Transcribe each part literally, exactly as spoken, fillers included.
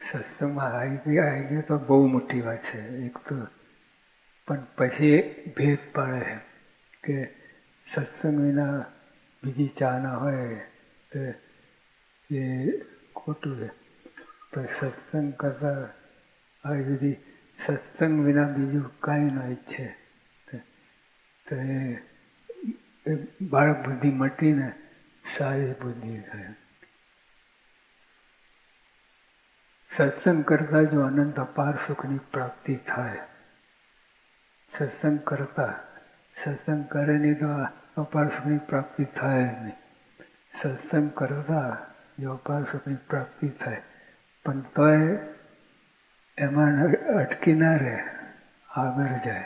સત્સંગમાં આવી ગયા આવી ગયા તો બહુ મોટી વાત છે એક તો. પણ પછી ભેદ પાડે કે સત્સંગ વિના બીજી ચા ના હોય તો એ ખોટું છે. પણ સત્સંગ કરતાં આવી બધી સત્સંગ વિના બીજું કાંઈ ન ઈચ્છે તો એ બાળક બુદ્ધિ મટીને સારી બુદ્ધિ થાય. સત્સંગ કરતા જો અનંત અપાર સુખની પ્રાપ્તિ થાય. સત્સંગ કરતા સત્સંગ કરે નહીં તો અપાર સુખની પ્રાપ્તિ થાય જ નહીં. સત્સંગ કરતા જો અપાર સુખની પ્રાપ્તિ થાય પણ તોય એમાં અટકી ના રહે, આગળ જાય.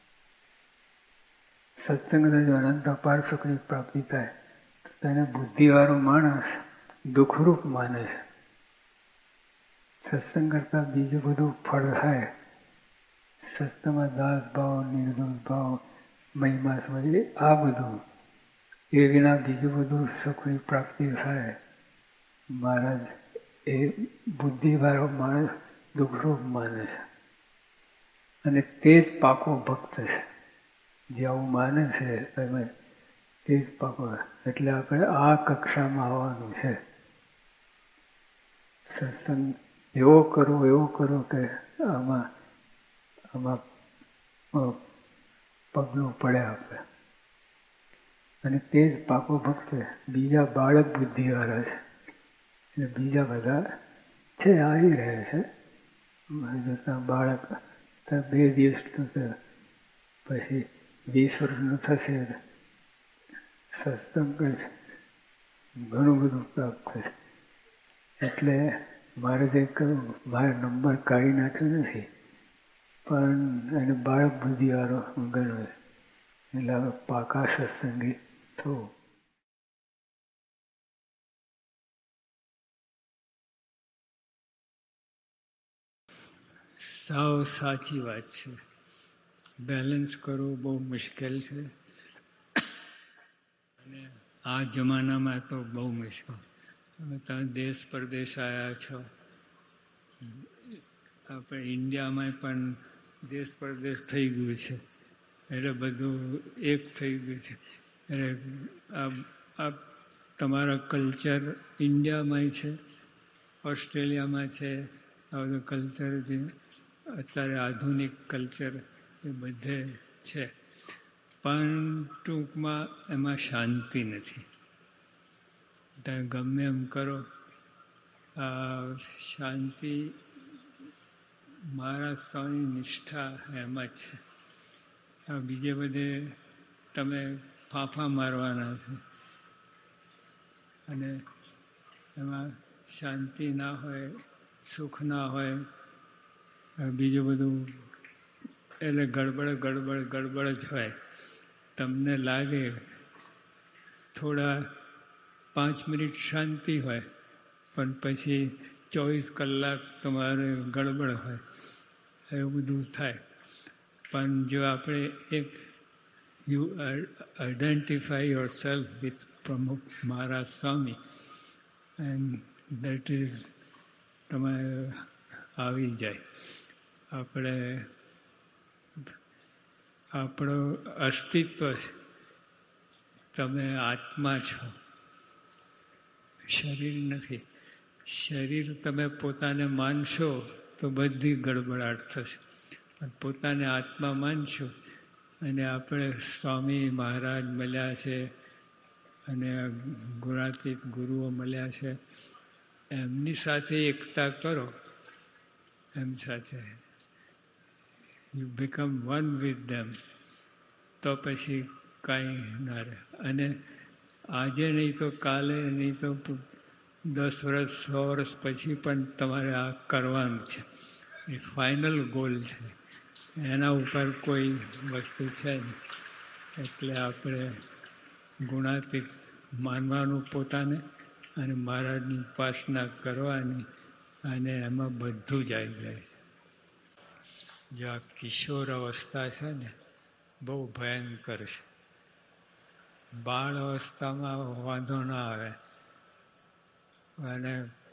સત્સંગ જો અનંત અપાર સુખની પ્રાપ્તિ થાય તો તેને બુદ્ધિવાળો માણસ દુઃખરૂપ માને છે. સત્સંગ કરતાં બીજું બધું ફળ થાય. સત્સંગમાં દાસ ભાવ, નિર્દોષ ભાવ, મહિમા સમજ આ બધું એ વિના બીજું બધું સુખની પ્રાપ્તિ થાય. મહારાજ એ બુદ્ધિવાળો માણસ દુઃખરૂપ માને છે અને તે જ પાકો ભક્ત છે. જે આવું માને છે તમે તે જ પાકો. એટલે આપણે આ કક્ષામાં આવવાનું છે. સત્સંગ એવો કરો એવો કરો કે આમાં આમાં પગલું પડે આપણે. અને તે જ પાકો ભક્ત બીજા બાળક બુદ્ધિવાળા છે. એટલે બીજા બધા છે આવી રહ્યા છે જતા બાળક બે દિવસનું પછી વીસ વર્ષનું થશે સત્સંગ ઘણું બધું પ્રાપ્ત થશે. એટલે મારે જે કહ્યું મારે નંબર કાઢી નાખ્યો નથી પણ એને બાળક બુદ્ધિવાળો ગણ્યો. એટલે હવે પાકા સત્સંગી થવું. સાવ સાચી વાત છે. બેલેન્સ કરવું બહુ મુશ્કેલ છે અને આ જમાનામાં તો બહુ મુશ્કેલ. તમે તમે દેશ પરદેશ આવ્યા છો. આપણે ઇન્ડિયામાં પણ દેશ પરદેશ થઈ ગયું છે એટલે બધું એક થઈ ગયું છે. એટલે આ તમારા કલ્ચર ઇન્ડિયામાં છે, ઓસ્ટ્રેલિયામાં છે. આ બધું કલ્ચર જે અત્યારે આધુનિક કલ્ચર એ બધે છે પણ ટૂંકમાં એમાં શાંતિ નથી. તમે ગમે એમ કરો આ શાંતિ મારા સ્વામી નિષ્ઠા એમ જ છે. આ બીજે બધે તમે ફાંફા મારવાના છે અને એમાં શાંતિ ના હોય, સુખ ના હોય, બીજું બધું એટલે ગડબડ ગડબડ ગડબડ જ હોય. તમને લાગે થોડા પાંચ મિનિટ શાંતિ હોય પણ પછી ચોવીસ કલાક તમારે ગડબડ હોય, એવું બધું થાય. પણ જો આપણે એક you identify your self with પ્રમુખ મહારાજ સ્વામી એન્ડ દેટ ઇઝ તમે આવી જાય. આપણે આપણું અસ્તિત્વ તમે આત્મા છો, શરીર નથી. શરીર તમે પોતાને માનશો તો બધી ગડબડાટ થશે. પણ પોતાને આત્મા માનશો અને આપણે સ્વામી મહારાજ મળ્યા છે અને ગુણાતીત ગુરુઓ મળ્યા છે એમની સાથે એકતા કરો એમ સાથે you become one with them તો પછી કાંઈ ના રહે. અને આજે નહીં તો કાલે નહીં તો દસ વર્ષ સો વર્ષ પછી પણ તમારે આ કરવાનું છે. એ ફાઇનલ ગોલ છે. એના ઉપર કોઈ વસ્તુ છે નહીં. એટલે આપણે ગુણાતીત માનવાનું પોતાને અને મહારાજની ઉપાસના કરવાની અને એમાં બધું જ આવી જાય. જો આ કિશોર અવસ્થા છે ને બહુ ભયંકર છે. બાળ અવસ્થામાં વાંધો ના આવે અને